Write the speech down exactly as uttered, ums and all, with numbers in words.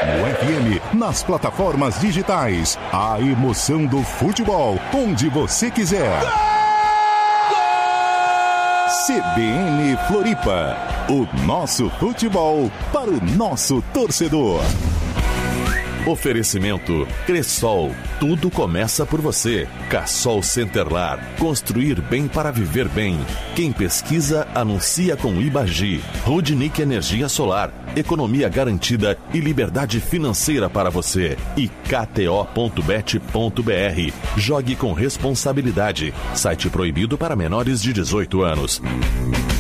no F M, nas plataformas digitais. A emoção do futebol, onde você quiser. C B N Floripa, o nosso futebol para o nosso torcedor. Oferecimento Cressol, tudo começa por você. Cassol Centerlar, construir bem para viver bem. Quem pesquisa, anuncia com Ibagi. Rudnick Energia Solar, economia garantida e liberdade financeira para você. E K T O ponto bet ponto B R, jogue com responsabilidade. Site proibido para menores de dezoito anos.